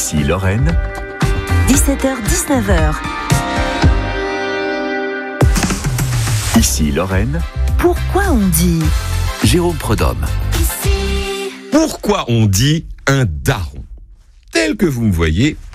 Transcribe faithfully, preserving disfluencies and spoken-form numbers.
Ici Lorraine. dix-sept heures dix-neuf. Ici Lorraine. Pourquoi on dit Jérôme Prudhomme. Pourquoi on dit un daron ? Tel que vous me voyez,